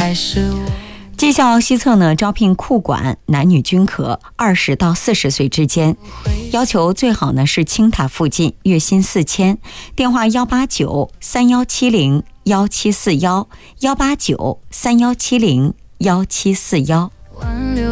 还是我。 技校西侧呢招聘库管，男女均可，20到40岁之间，要求最好呢是青塔附近，月薪4000，电话18931701741，18931701741。